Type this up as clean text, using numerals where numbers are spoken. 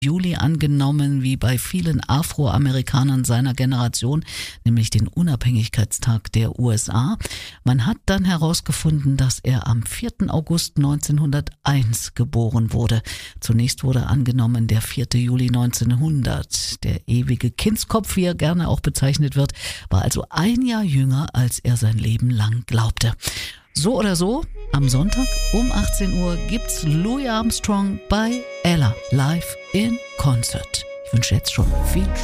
Juli angenommen, wie bei vielen Afroamerikanern seiner Generation, nämlich den Unabhängigkeitstag der USA. Man hat dann herausgefunden, dass er am 4. August 1901 geboren wurde. Zunächst wurde angenommen der 4. Juli 1900. Der ewige Kindskopf, wie er gerne auch bezeichnet wird, war also ein Jahr jünger, als er sein Leben lang glaubte. So oder so, am Sonntag um 18 Uhr gibt's Louis Armstrong bei Ella live in Concert. Ich wünsche jetzt schon viel Spaß.